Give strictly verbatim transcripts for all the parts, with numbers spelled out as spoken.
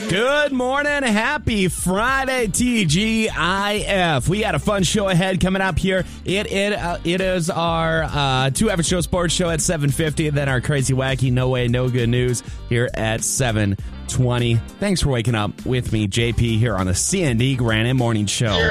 Good morning. Happy Friday, T G I F. We got a fun show ahead coming up here. It it uh, it is our uh, two Average Joe Sports Show at seven fifty, then our Crazy Wacky No Way No Good News here at seven twenty. Thanks for waking up with me, J P, here on the C and D Granite Morning Show.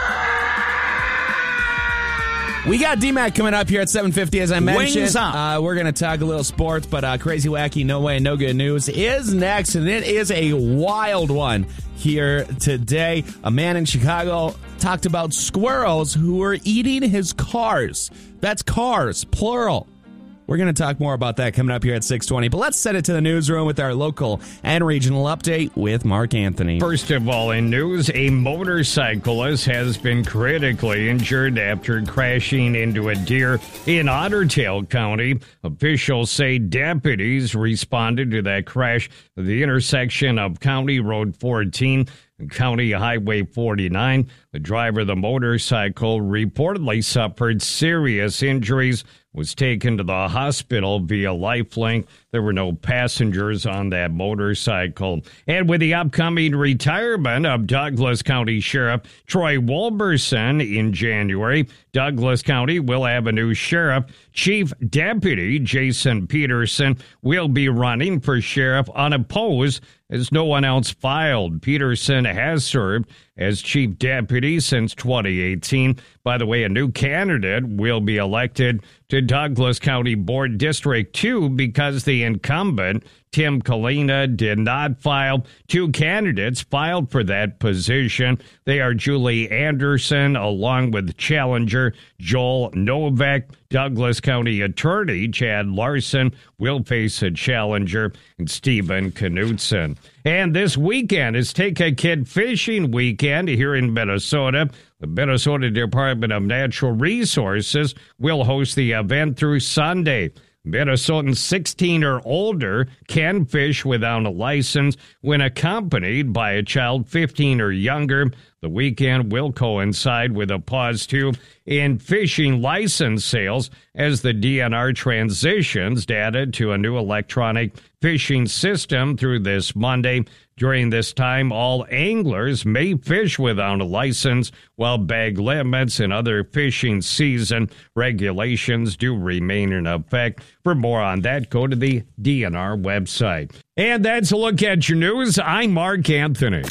We got D-Mac coming up here at seven fifty, as I mentioned. Uh, we're going to talk a little sports, but uh, Crazy Wacky No Way No Good News is next, and it is a wild one here today. A man in Chicago talked about squirrels who were eating his cars. That's cars, plural. We're going to talk more about that coming up here at six twenty. But let's send it to the newsroom with our local and regional update with Mark Anthony. First of all, in news, a motorcyclist has been critically injured after crashing into a deer in Otter Tail County. Officials say deputies responded to that crash at the intersection of County Road fourteen and County Highway forty-nine. The driver of the motorcycle reportedly suffered serious injuries, was taken to the hospital via Lifelink. There were no passengers on that motorcycle. And with the upcoming retirement of Douglas County Sheriff Troy Wolberson in January, Douglas County will have a new sheriff. Chief Deputy Jason Peterson will be running for sheriff unopposed, as no one else filed. Peterson has served as chief deputy since twenty eighteen. By the way, a new candidate will be elected to Douglas County Board District two because the incumbent, Tim Kalina, did not file. Two candidates filed for that position. They are Julie Anderson, along with challenger Joel Novak. Douglas County Attorney Chad Larson will face a challenger, and Stephen Knutson. And this weekend is Take a Kid Fishing Weekend here in Minnesota. The Minnesota Department of Natural Resources will host the event through Sunday. Minnesotans sixteen or older can fish without a license when accompanied by a child fifteen or younger. The weekend will coincide with a pause, too, in fishing license sales as the D N R transitions data to a new electronic fishing system through this Monday. During this time, all anglers may fish without a license, while bag limits and other fishing season regulations do remain in effect. For more on that, go to the D N R website. And that's a look at your news. I'm Mark Anthony.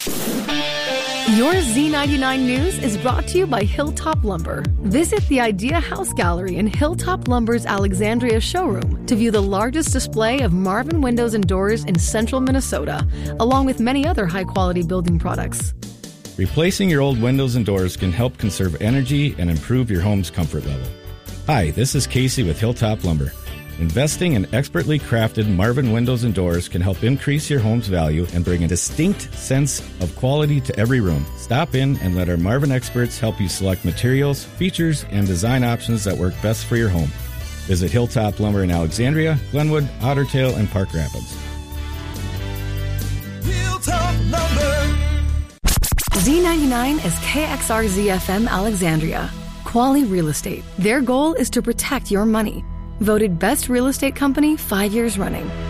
Your Z ninety-nine News is brought to you by Hilltop Lumber. Visit the Idea House Gallery in Hilltop Lumber's Alexandria showroom to view the largest display of Marvin windows and doors in central Minnesota, along with many other high-quality building products. Replacing your old windows and doors can help conserve energy and improve your home's comfort level. Hi, this is Casey with Hilltop Lumber. Investing in expertly crafted Marvin windows and doors can help increase your home's value and bring a distinct sense of quality to every room. Stop in and let our Marvin experts help you select materials, features, and design options that work best for your home. Visit Hilltop Lumber in Alexandria, Glenwood, Otter Tail, and Park Rapids. Hilltop Lumber. Z ninety-nine is K X R Z F M Alexandria. Quality Real Estate. Their goal is to protect your money. Voted Best Real Estate Company five years running.